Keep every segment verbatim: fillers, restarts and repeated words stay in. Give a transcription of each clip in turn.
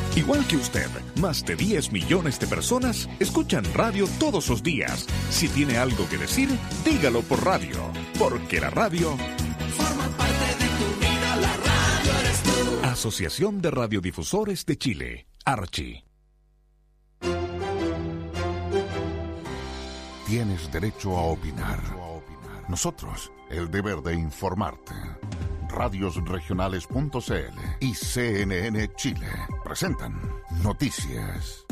Igual que usted, más de diez millones de personas escuchan radio todos los días. Si tiene algo que decir, dígalo por radio, porque la radio forma parte de tu vida, la radio eres tú. Asociación de Radiodifusores de Chile, Archi. Tienes derecho a opinar. Nosotros, el deber de informarte. Radios Regionales punto c l y C N N Chile presentan Noticias.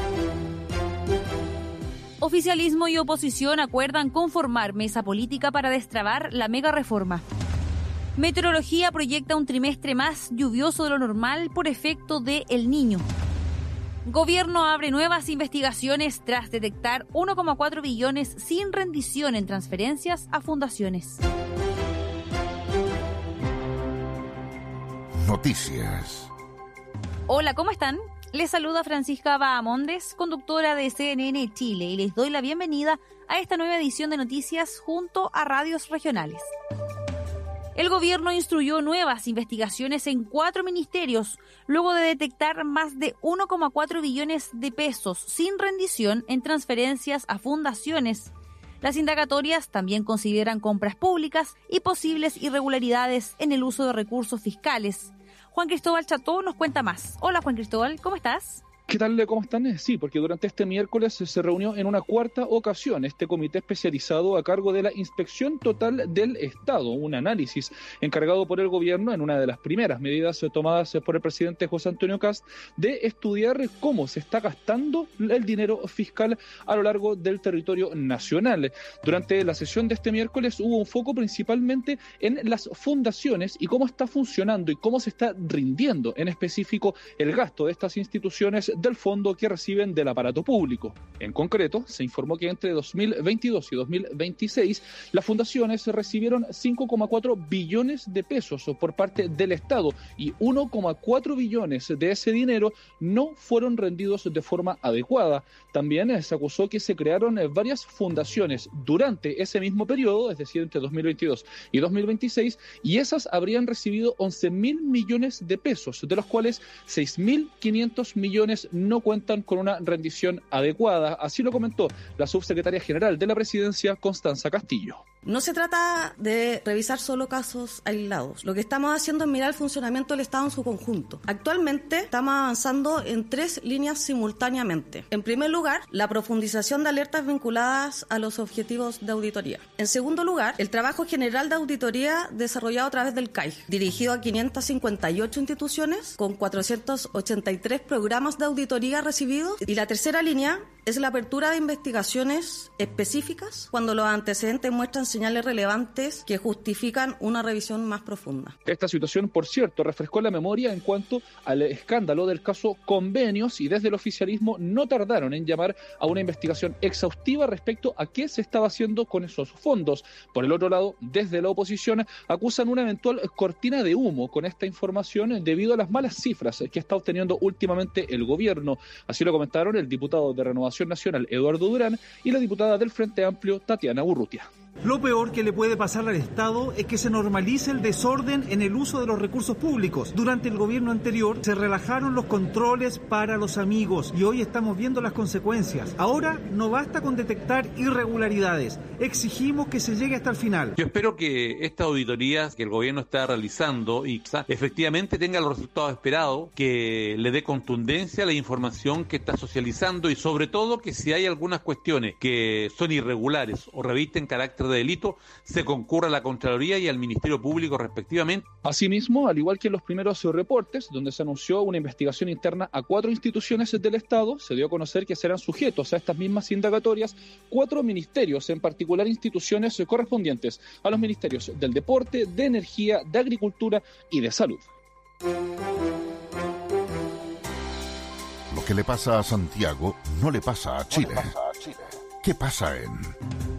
Oficialismo y oposición acuerdan conformar mesa política para destrabar la mega reforma. Meteorología proyecta un trimestre más lluvioso de lo normal por efecto de El Niño. Gobierno abre nuevas investigaciones tras detectar uno coma cuatro billones sin rendición en transferencias a fundaciones. Noticias. Hola, ¿cómo están? Les saluda Francisca Bahamondes, conductora de C N N Chile, y les doy la bienvenida a esta nueva edición de Noticias junto a Radios Regionales. El gobierno instruyó nuevas investigaciones en cuatro ministerios, luego de detectar más de uno coma cuatro billones de pesos sin rendición en transferencias a fundaciones. Las indagatorias también consideran compras públicas y posibles irregularidades en el uso de recursos fiscales. Juan Cristóbal Cható nos cuenta más. Hola Juan Cristóbal, ¿cómo estás? ¿Qué tal? ¿Cómo están? Sí, porque durante este miércoles se reunió en una cuarta ocasión este comité especializado a cargo de la Inspección Total del Estado, un análisis encargado por el gobierno en una de las primeras medidas tomadas por el presidente José Antonio Kast de estudiar cómo se está gastando el dinero fiscal a lo largo del territorio nacional. Durante la sesión de este miércoles hubo un foco principalmente en las fundaciones y cómo está funcionando y cómo se está rindiendo en específico el gasto de estas instituciones del fondo que reciben del aparato público. En concreto, se informó que entre dos mil veintidós y dos mil veintiséis las fundaciones recibieron cinco coma cuatro billones de pesos por parte del Estado y uno coma cuatro billones de ese dinero no fueron rendidos de forma adecuada. También se acusó que se crearon varias fundaciones durante ese mismo periodo, es decir, entre dos mil veintidós y dos mil veintiséis, y esas habrían recibido once mil millones de pesos, de los cuales seis mil quinientos millones no cuentan con una rendición adecuada. Así lo comentó la subsecretaria general de la Presidencia, Constanza Castillo. No se trata de revisar solo casos aislados. Lo que estamos haciendo es mirar el funcionamiento del Estado en su conjunto. Actualmente estamos avanzando en tres líneas simultáneamente. En primer lugar, la profundización de alertas vinculadas a los objetivos de auditoría. En segundo lugar, el trabajo general de auditoría desarrollado a través del C A I, dirigido a quinientas cincuenta y ocho instituciones con cuatrocientos ochenta y tres programas de auditoría recibidos. Y la tercera línea es la apertura de investigaciones específicas cuando los antecedentes muestran señales relevantes que justifican una revisión más profunda. Esta situación, por cierto, refrescó la memoria en cuanto al escándalo del caso Convenios, y desde el oficialismo no tardaron en llamar a una investigación exhaustiva respecto a qué se estaba haciendo con esos fondos. Por el otro lado, desde la oposición acusan una eventual cortina de humo con esta información debido a las malas cifras que está obteniendo últimamente el gobierno. Así lo comentaron el diputado de Renovación Nacional, Eduardo Durán, y la diputada del Frente Amplio, Tatiana Urrutia. Lo peor que le puede pasar al Estado es que se normalice el desorden en el uso de los recursos públicos. Durante el gobierno anterior se relajaron los controles para los amigos y hoy estamos viendo las consecuencias. Ahora no basta con detectar irregularidades, exigimos que se llegue hasta el final. Yo espero que esta auditoría que el gobierno está realizando y efectivamente tenga los resultados esperados, que le dé contundencia a la información que está socializando y sobre todo que si hay algunas cuestiones que son irregulares o revisten carácter de delito, se concurra a la Contraloría y al Ministerio Público respectivamente. Asimismo, al igual que en los primeros reportes, donde se anunció una investigación interna a cuatro instituciones del Estado, se dio a conocer que serán sujetos a estas mismas indagatorias cuatro ministerios, en particular instituciones correspondientes a los ministerios del Deporte, de Energía, de Agricultura y de Salud. Lo que le pasa a Santiago no le pasa a Chile. ¿Qué pasa en